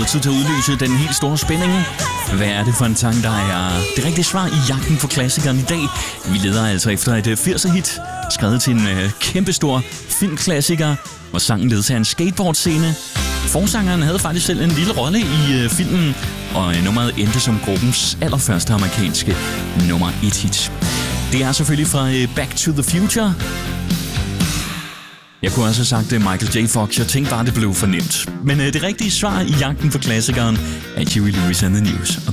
tid til at udløse den helt store spænding. Hvad er det for en sang, der er det rigtige svar i jagten på klassikeren i dag? Vi leder altså efter et 80'er-hit, skrevet til en kæmpestor filmklassiker, hvor sangen ledes af en skateboardscene. Forsangeren havde faktisk selv en lille rolle i filmen, og nummeret endte som gruppens allerførste amerikanske nummer 1-hit. Det er selvfølgelig fra Back to the Future. Jeg kunne også have sagt Michael J. Fox. Jeg tænkte bare, det blev for nemt. Men det rigtige svar i jagten på klassikeren er Huey Lewis and the News.